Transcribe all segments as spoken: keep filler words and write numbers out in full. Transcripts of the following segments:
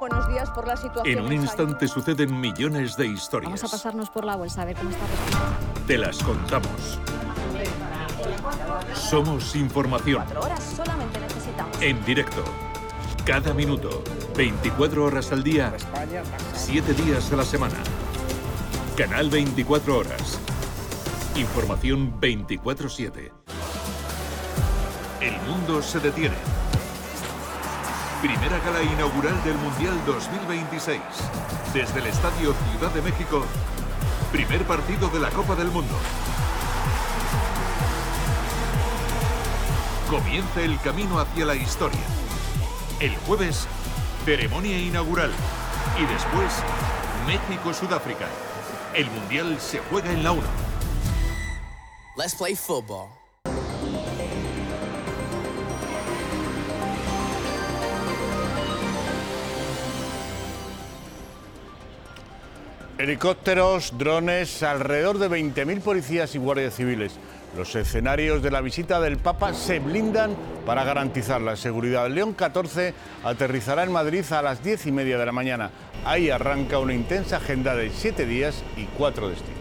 Buenos días. Por la situación. En un instante suceden millones de historias. Vamos a pasarnos por la bolsa a ver cómo está respondiendo. Te las contamos. Somos información. Cuatro horas solamente necesitamos. En directo. Cada minuto. veinticuatro horas al día. siete días a la semana. Canal veinticuatro horas. Información veinticuatro siete. El mundo se detiene. Primera gala inaugural del Mundial dos mil veintiséis. Desde el Estadio Ciudad de México. Primer partido de la Copa del Mundo. Comienza el camino hacia la historia. El jueves, ceremonia inaugural. Y después, México-Sudáfrica. El Mundial se juega en la uno. Let's play football. Helicópteros, drones, alrededor de veinte mil policías y guardias civiles. Los escenarios de la visita del Papa se blindan para garantizar la seguridad. León catorce aterrizará en Madrid a las diez y media de la mañana. Ahí arranca una intensa agenda de siete días y cuatro destinos.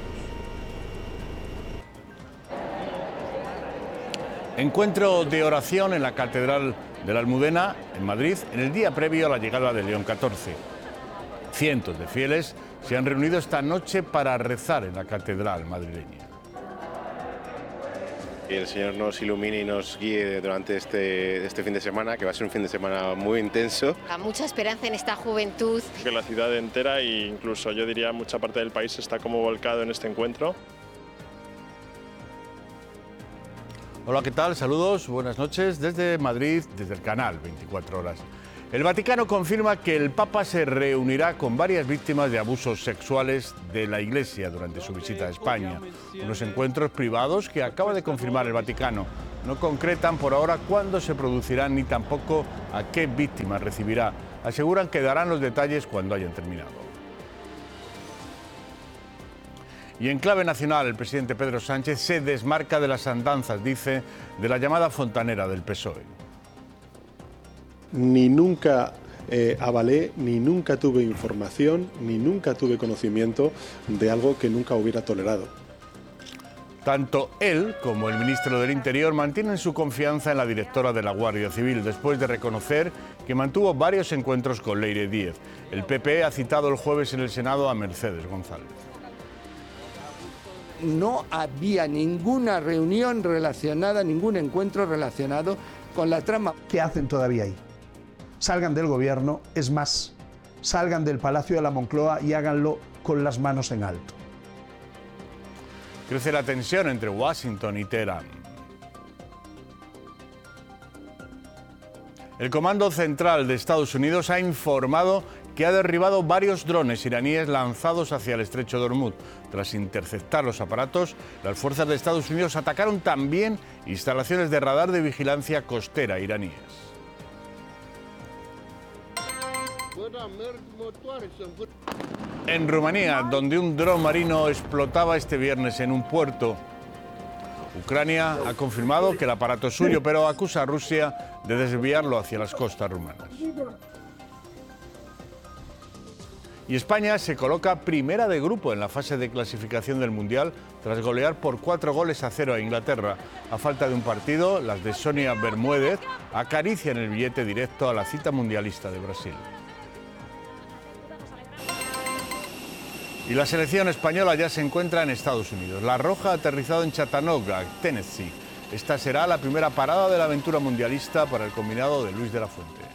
Encuentro de oración en la Catedral de la Almudena, en Madrid, en el día previo a la llegada de León catorce. Cientos de fieles se han reunido esta noche para rezar en la catedral madrileña. Que el Señor nos ilumine y nos guíe durante este, este fin de semana, que va a ser un fin de semana muy intenso. Mucha esperanza en esta juventud. Que la ciudad entera e incluso yo diría mucha parte del país está como volcado en este encuentro. Hola, ¿qué tal? Saludos, buenas noches desde Madrid, desde el canal veinticuatro horas. El Vaticano confirma que el Papa se reunirá con varias víctimas de abusos sexuales de la Iglesia durante su visita a España. Unos encuentros privados que acaba de confirmar el Vaticano. No concretan por ahora cuándo se producirán ni tampoco a qué víctimas recibirá. Aseguran que darán los detalles cuando hayan terminado. Y en clave nacional, el presidente Pedro Sánchez se desmarca de las andanzas, dice, de la llamada fontanera del P S O E. Ni nunca eh, avalé, ni nunca tuve información, ni nunca tuve conocimiento de algo que nunca hubiera tolerado. Tanto él como el ministro del Interior mantienen su confianza en la directora de la Guardia Civil, después de reconocer que mantuvo varios encuentros con Leire Díez. El P P ha citado el jueves en el Senado a Mercedes González. No había ninguna reunión relacionada, ningún encuentro relacionado con la trama. ¿Qué hacen todavía ahí? Salgan del gobierno, es más, salgan del Palacio de la Moncloa y háganlo con las manos en alto. Crece la tensión entre Washington y Teherán. El Comando Central de Estados Unidos ha informado que ha derribado varios drones iraníes lanzados hacia el estrecho de Hormuz. Tras interceptar los aparatos, las fuerzas de Estados Unidos atacaron también instalaciones de radar de vigilancia costera iraníes. En Rumanía, donde un dron marino explotaba este viernes en un puerto, Ucrania ha confirmado que el aparato es suyo, pero acusa a Rusia de desviarlo hacia las costas rumanas. Y España se coloca primera de grupo en la fase de clasificación del Mundial tras golear por cuatro goles a cero a Inglaterra. A falta de un partido, las de Sonia Bermúdez acarician el billete directo a la cita mundialista de Brasil. Y la selección española ya se encuentra en Estados Unidos. La Roja ha aterrizado en Chattanooga, Tennessee. Esta será la primera parada de la aventura mundialista para el combinado de Luis de la Fuente.